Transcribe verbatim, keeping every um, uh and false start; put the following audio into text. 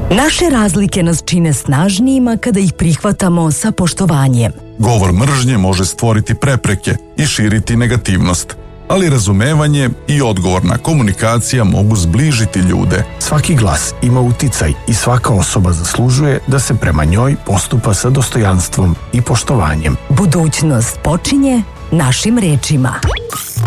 Naše razlike nas čine snažnijima kada ih prihvatamo sa poštovanjem. Govor mržnje može stvoriti prepreke i širiti negativnost, ali razumevanje i odgovorna komunikacija mogu zbližiti ljude. Svaki glas ima uticaj i svaka osoba zaslužuje da se prema njoj postupa sa dostojanstvom i poštovanjem. Budućnost počinje našim rečima.